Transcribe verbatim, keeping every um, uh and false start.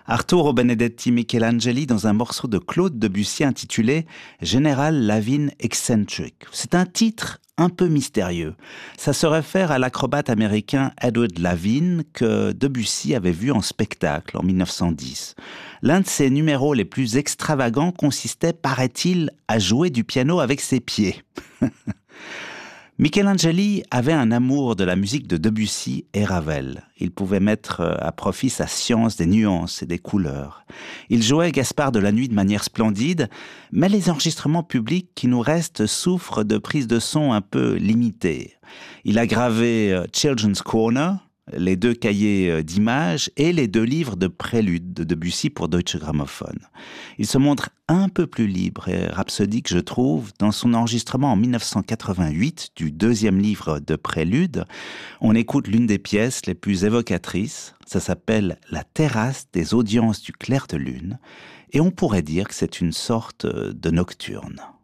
Arturo Benedetti Michelangeli dans un morceau de Claude Debussy intitulé « General Lavin Eccentric ». C'est un titre un peu mystérieux. Ça se réfère à l'acrobate américain Edward Lavin que Debussy avait vu en spectacle en mille neuf cent dix. L'un de ses numéros les plus extravagants consistait, paraît-il, à jouer du piano avec ses pieds. Michelangeli avait un amour de la musique de Debussy et Ravel. Il pouvait mettre à profit sa science des nuances et des couleurs. Il jouait Gaspard de la Nuit de manière splendide, mais les enregistrements publics qui nous restent souffrent de prises de son un peu limitées. Il a gravé Children's Corner, les deux cahiers d'images et les deux livres de préludes de Debussy pour Deutsche Grammophon. Il se montre un peu plus libre et rhapsodique, je trouve, dans son enregistrement en mille neuf cent quatre-vingt-huit du deuxième livre de préludes. On écoute l'une des pièces les plus évocatrices. Ça s'appelle « La terrasse des audiences du clair de lune » et on pourrait dire que c'est une sorte de nocturne.